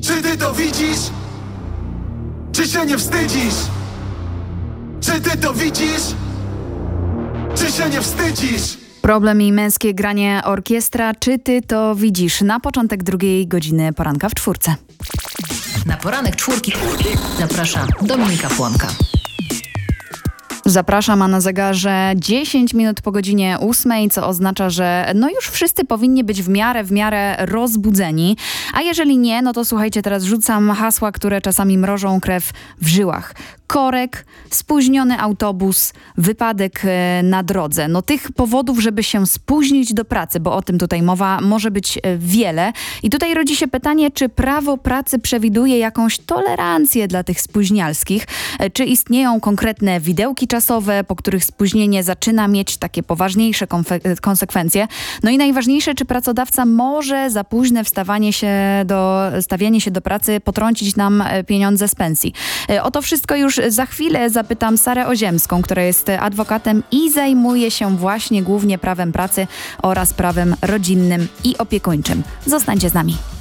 Czy ty to widzisz? Czy się nie wstydzisz? Czy ty to widzisz? Czy się nie wstydzisz? Problem i męskie granie orkiestra. Czy ty to widzisz? Na początek drugiej godziny poranka w czwórce. Na poranek czwórki zaprasza Dominika Płonka. Zapraszam, a na zegarze 10 minut po godzinie 8, co oznacza, że już wszyscy powinni być w miarę rozbudzeni. A jeżeli nie, no to słuchajcie, teraz rzucam hasła, które czasami mrożą krew w żyłach. Korek, spóźniony autobus, wypadek na drodze. No tych powodów, żeby się spóźnić do pracy, bo o tym tutaj mowa, może być wiele. I tutaj rodzi się pytanie, czy prawo pracy przewiduje jakąś tolerancję dla tych spóźnialskich? Czy istnieją konkretne widełki czasowe, po których spóźnienie zaczyna mieć takie poważniejsze konsekwencje? No i najważniejsze, czy pracodawca może za późne stawianie się do pracy potrącić nam pieniądze z pensji? O to wszystko już za chwilę zapytam Sarę Oziemską, która jest adwokatem i zajmuje się właśnie głównie prawem pracy oraz prawem rodzinnym i opiekuńczym. Zostańcie z nami.